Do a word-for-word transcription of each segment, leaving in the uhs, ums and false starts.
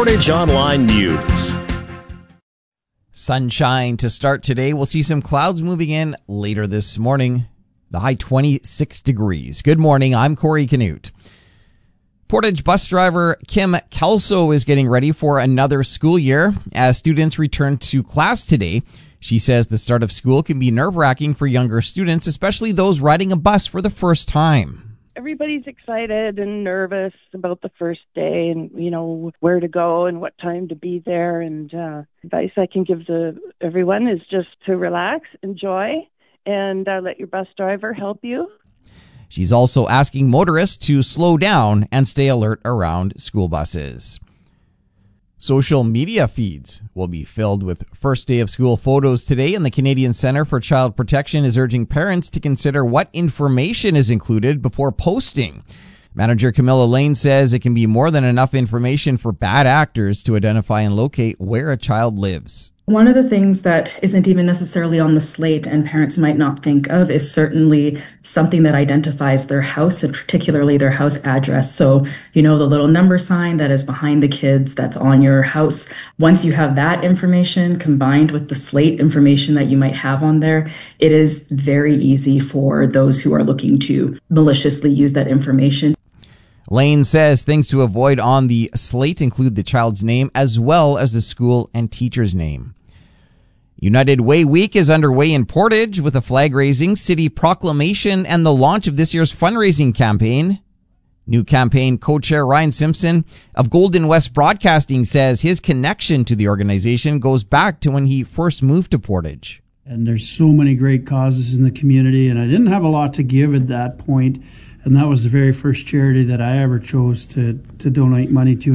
Portage Online News. Sunshine to start today. We'll see some clouds moving in later this morning. The high twenty-six degrees. Good morning. I'm Corey Canute. Portage bus driver Kim Kelso is getting ready for another school year as students return to class today. She says the start of school can be nerve-wracking for younger students, especially those riding a bus for the first time. Everybody's excited and nervous about the first day and, you know, where to go and what time to be there. And uh, advice I can give to everyone is just to relax, enjoy, and uh, let your bus driver help you. She's also asking motorists to slow down and stay alert around school buses. Social media feeds will be filled with first day of school photos today, and the Canadian Centre for Child Protection is urging parents to consider what information is included before posting. Manager Camilla Lane says it can be more than enough information for bad actors to identify and locate where a child lives. One of the things that isn't even necessarily on the slate and parents might not think of is certainly something that identifies their house and particularly their house address. So, you know, the little number sign that is behind the kids that's on your house. Once you have that information combined with the slate information that you might have on there, it is very easy for those who are looking to maliciously use that information. Lane says things to avoid on the slate include the child's name as well as the school and teacher's name. United Way Week is underway in Portage with a flag-raising, city proclamation, and the launch of this year's fundraising campaign. New campaign co-chair Ryan Simpson of Golden West Broadcasting says his connection to the organization goes back to when he first moved to Portage. And there's so many great causes in the community, and I didn't have a lot to give at that point. And that was the very first charity that I ever chose to, to donate money to.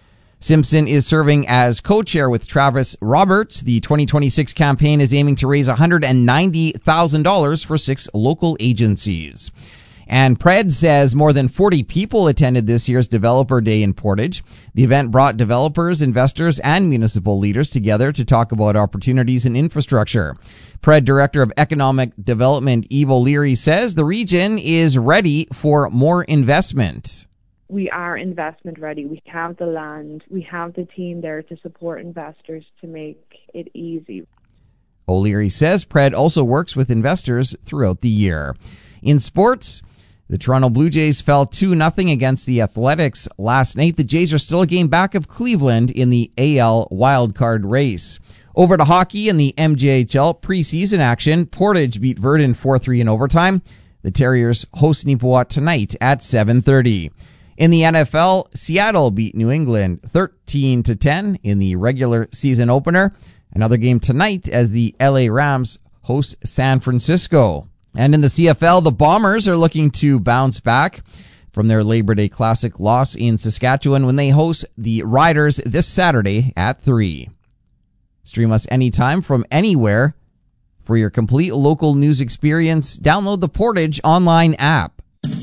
Simpson is serving as co-chair with Travis Roberts. The twenty twenty-six campaign is aiming to raise one hundred ninety thousand dollars for six local agencies. And Pred says more than forty people attended this year's Developer Day in Portage. The event brought developers, investors, and municipal leaders together to talk about opportunities in infrastructure. Pred Director of Economic Development Eve O'Leary says the region is ready for more investment. We are investment ready. We have the land. We have the team there to support investors to make it easy. O'Leary says Pred also works with investors throughout the year. In sports, the Toronto Blue Jays fell two nothing against the Athletics last night. The Jays are still a game back of Cleveland in the A L wildcard race. Over to hockey in the M J H L preseason action. Portage beat Verdun four three in overtime. The Terriers host Nipawat tonight at seven thirty. In the N F L, Seattle beat New England thirteen to ten in the regular season opener. Another game tonight as the L A Rams host San Francisco. And in the C F L, the Bombers are looking to bounce back from their Labor Day Classic loss in Saskatchewan when they host the Riders this Saturday at three. Stream us anytime from anywhere. For your complete local news experience, download the Portage online app.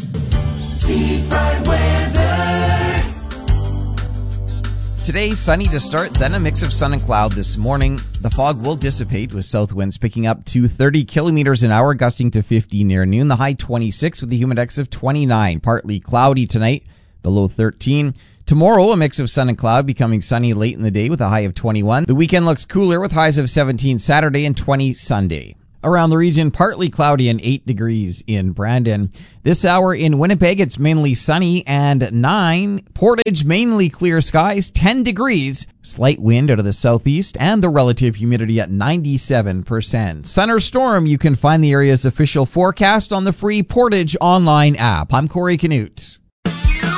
Today, sunny to start, then a mix of sun and cloud this morning. The fog will dissipate with south winds picking up to thirty kilometers an hour, gusting to fifty near noon. The high twenty-six with the humid index of twenty-nine. Partly cloudy tonight, the low thirteen. Tomorrow, a mix of sun and cloud, becoming sunny late in the day with a high of twenty-one. The weekend looks cooler with highs of seventeen Saturday and twenty Sunday. Around the region, partly cloudy and eight degrees in Brandon. This hour in Winnipeg, it's mainly sunny and nine. Portage, mainly clear skies, ten degrees. Slight wind out of the southeast and the relative humidity at ninety-seven percent. Sun or storm, you can find the area's official forecast on the free Portage online app. I'm Corey Canute.